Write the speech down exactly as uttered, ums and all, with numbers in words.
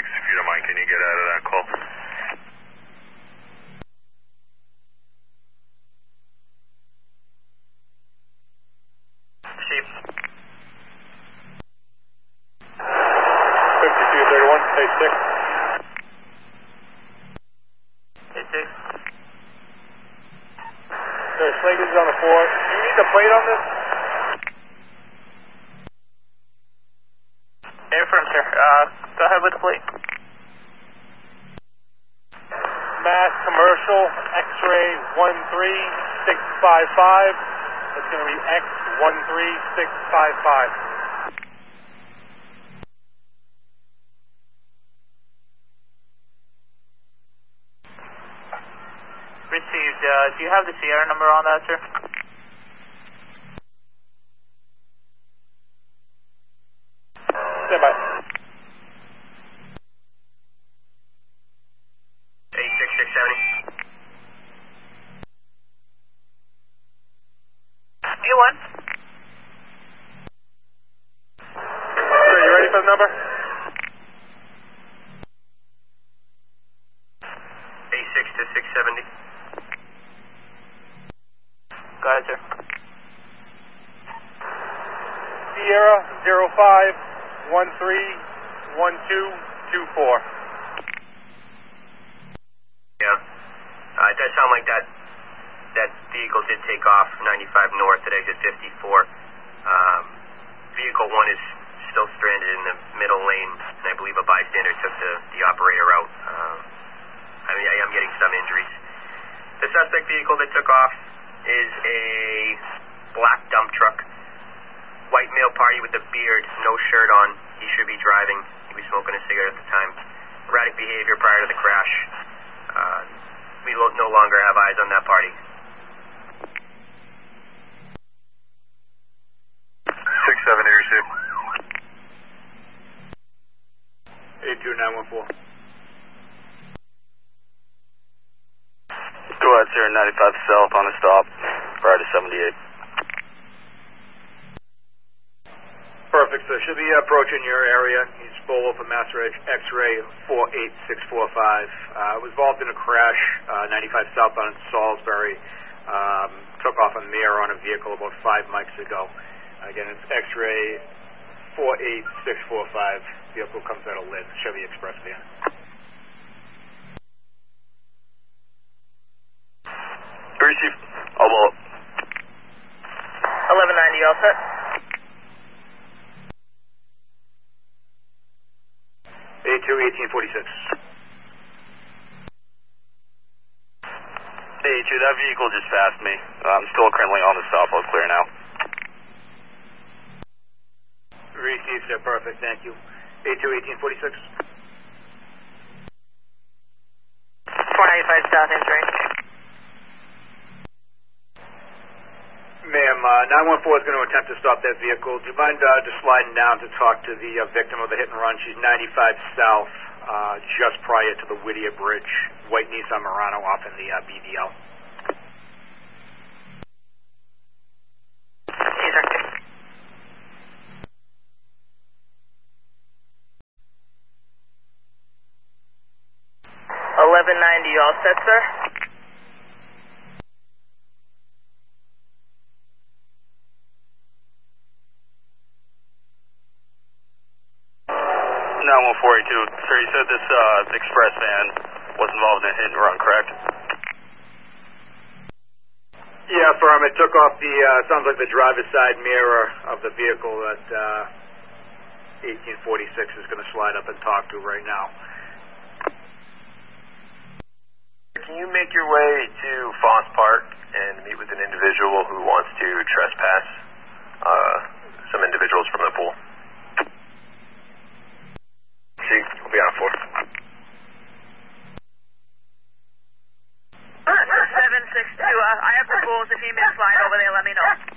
six, if you don't mind, can you get out of that call? Chief. fifty-two thirty-one, eight six. eight six. There's Slater's on the four. Do you need the plate on this? Affirm, sir. Uh, go ahead with the plate. Mass Commercial X-ray one three six five five. It's going to be X one three six five five. Received. Uh, do you have the Sierra number on that, sir? Stand by. eight six six seventy. A one. Sir, you ready for the number? eight six to six seventy. Go ahead, sir. Sierra zero five one three one two two four. Yeah. Uh, it does sound like that that vehicle did take off ninety-five north at exit fifty-four. Um, vehicle one is still stranded in the middle lane, and I believe a bystander took the, the operator out. Um, I mean, I am getting some injuries. The suspect vehicle that took off is a black dump truck. White male party with a beard, no shirt on. He should be driving. He was smoking a cigarette at the time. Erratic behavior prior to the crash. Uh, we lo- no longer have eyes on that party. six seventy, received. eight two nine one four. Go ahead, sir, ninety-five south on a stop, prior to seventy-eight. Perfect, sir. Should be approaching your area. He's Bolo from Master Edge X-ray four eight six four five. Uh, was involved in a crash, uh, ninety-five southbound in Salisbury. Um, took off a mirror on a vehicle about five mics ago. Again, it's X-ray four eight six four five. Vehicle comes out of Lynn, Chevy Express van. Receive. I'll blow up. eleven ninety, all set? A two eighteen forty-six. Hey, two, that vehicle just passed me. I'm still currently on the stop. I'll clear now. Received, sir. Perfect. Thank you. A two eighteen forty-six. four ninety-five south, end range. Ma'am, uh, nine one four is going to attempt to stop that vehicle. Do you mind uh, just sliding down to talk to the uh, victim of the hit and run? She's ninety-five south, uh, just prior to the Whittier Bridge. White Nissan Murano off in the uh, B D L. Yes, sir. eleven ninety, all set, sir? nine one four eight two. Sir, you said this uh, express van was involved in a hit and run, correct? Yeah, firm. It took off the, uh, sounds like the driver's side mirror of the vehicle that uh, eighteen forty-six is going to slide up and talk to right now. Can you make your way to Foss Park and meet with an individual who wants to trespass uh, some individuals from the pool? See, we'll be on a four. seven six two, uh, I have proposed if you may slide over there, let me know.